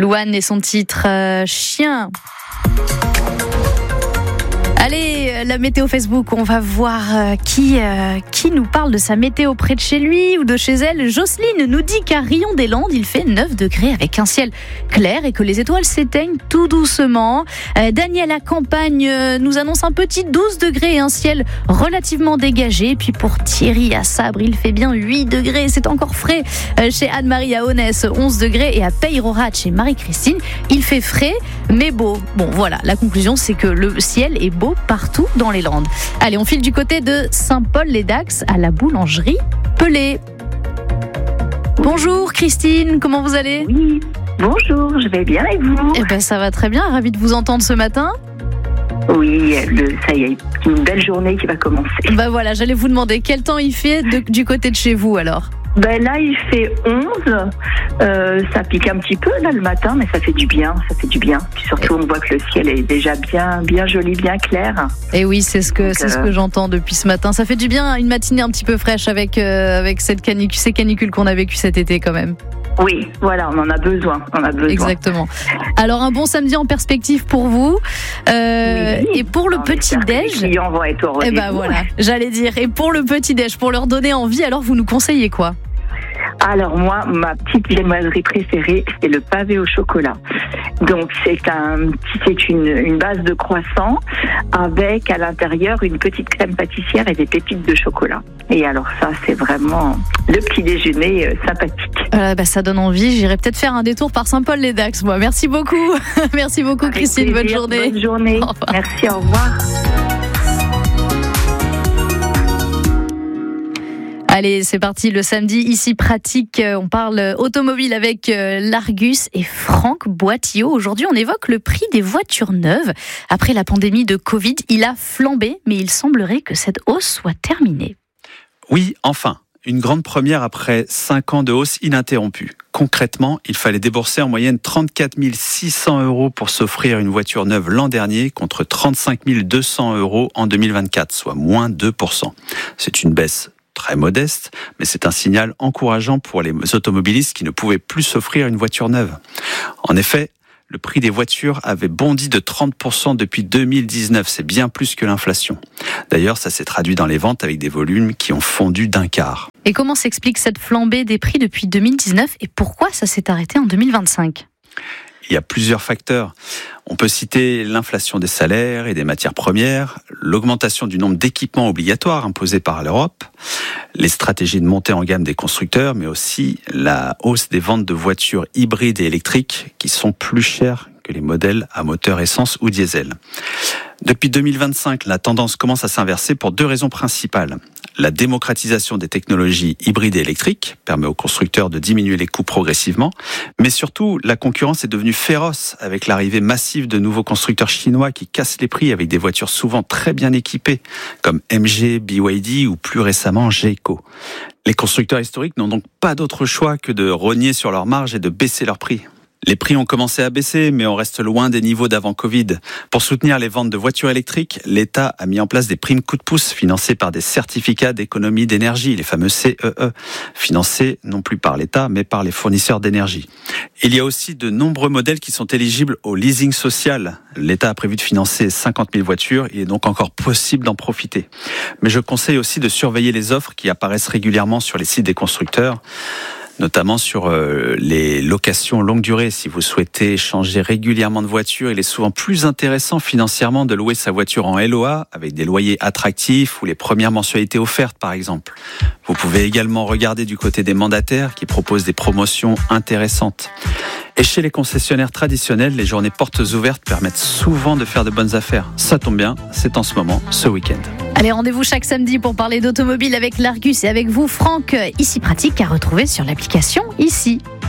Louane et son titre Chien. Allez, la météo Facebook, on va voir qui nous parle de sa météo près de chez lui ou de chez elle. Jocelyne nous dit qu'à Rion-des-Landes, il fait 9 degrés avec un ciel clair et que les étoiles s'éteignent tout doucement. Daniel à Campagne nous annonce un petit 12 degrés et un ciel relativement dégagé. Et puis pour Thierry à Sabre, il fait bien 8 degrés, c'est encore frais. Chez Anne-Marie à Onès, 11 degrés et à Peyrehorade chez Marie-Christine, il fait frais mais beau. Bon voilà, la conclusion c'est que le ciel est beau partout dans les Landes. Allez, on file du côté de Saint-Paul-les-Dax à la boulangerie Pelé. Bonjour Christine, comment vous allez ? Oui, bonjour, je vais bien et vous ? Eh ben ça va très bien, ravie de vous entendre ce matin. Oui, ça y est, une belle journée qui va commencer. Bah voilà, j'allais vous demander quel temps il fait du côté de chez vous alors ? Ben là, il fait 11. Ça pique un petit peu là le matin, mais ça fait du bien. Puis surtout, on voit que le ciel est déjà bien joli, bien clair. Et oui, c'est ce que j'entends depuis ce matin. Ça fait du bien, une matinée un petit peu fraîche avec ces canicules qu'on a vécues cet été quand même. Oui, voilà, on en a besoin. Exactement. Alors un bon samedi en perspective pour vous. Oui. Et pour le petit-déj. Les clients vont être au rendez-vous. Eh ben voilà, j'allais dire. Et pour le petit-déj, pour leur donner envie, alors vous nous conseillez quoi ? Alors moi, ma petite viennoiserie préférée, c'est le pavé au chocolat. Donc c'est une base de croissant avec à l'intérieur une petite crème pâtissière et des pépites de chocolat. Et alors ça, c'est vraiment le petit déjeuner sympathique. Ça donne envie. J'irai peut-être faire un détour par Saint-Paul-les-Dax, moi. Merci beaucoup. Merci beaucoup, avec Christine. Plaisir, bonne journée. Bonne journée. Merci, au revoir. Allez, c'est parti, le samedi, ici pratique, on parle automobile avec l'Argus et Franck Boitillot. Aujourd'hui, on évoque le prix des voitures neuves. Après la pandémie de Covid, il a flambé, mais il semblerait que cette hausse soit terminée. Oui, enfin, une grande première après 5 ans de hausse ininterrompue. Concrètement, il fallait débourser en moyenne 34 600 € pour s'offrir une voiture neuve l'an dernier contre 35 200 € en 2024, soit moins 2%. C'est une baisse très modeste, mais c'est un signal encourageant pour les automobilistes qui ne pouvaient plus s'offrir une voiture neuve. En effet, le prix des voitures avait bondi de 30% depuis 2019, c'est bien plus que l'inflation. D'ailleurs, ça s'est traduit dans les ventes avec des volumes qui ont fondu d'un quart. Et comment s'explique cette flambée des prix depuis 2019 et pourquoi ça s'est arrêté en 2025 ? Il y a plusieurs facteurs. On peut citer l'inflation des salaires et des matières premières, l'augmentation du nombre d'équipements obligatoires imposés par l'Europe, les stratégies de montée en gamme des constructeurs, mais aussi la hausse des ventes de voitures hybrides et électriques qui sont plus chères que les modèles à moteur essence ou diesel. Depuis 2025, la tendance commence à s'inverser pour 2 raisons principales. La démocratisation des technologies hybrides et électriques permet aux constructeurs de diminuer les coûts progressivement, mais surtout, la concurrence est devenue féroce avec l'arrivée massive de nouveaux constructeurs chinois qui cassent les prix avec des voitures souvent très bien équipées, comme MG, BYD ou plus récemment Jayco. Les constructeurs historiques n'ont donc pas d'autre choix que de rogner sur leurs marges et de baisser leurs prix. Les prix ont commencé à baisser, mais on reste loin des niveaux d'avant Covid. Pour soutenir les ventes de voitures électriques, l'État a mis en place des primes coup de pouce financées par des certificats d'économie d'énergie, les fameux CEE, financés non plus par l'État, mais par les fournisseurs d'énergie. Il y a aussi de nombreux modèles qui sont éligibles au leasing social. L'État a prévu de financer 50 000 voitures, il est donc encore possible d'en profiter. Mais je conseille aussi de surveiller les offres qui apparaissent régulièrement sur les sites des constructeurs, notamment sur les locations longue durée. Si vous souhaitez changer régulièrement de voiture, il est souvent plus intéressant financièrement de louer sa voiture en LOA avec des loyers attractifs ou les premières mensualités offertes par exemple. Vous pouvez également regarder du côté des mandataires qui proposent des promotions intéressantes. Et chez les concessionnaires traditionnels, les journées portes ouvertes permettent souvent de faire de bonnes affaires. Ça tombe bien, c'est en ce moment, ce week-end. Allez, rendez-vous chaque samedi pour parler d'automobile avec l'Argus et avec vous, Franck, Ici Pratique, à retrouver sur l'application Ici.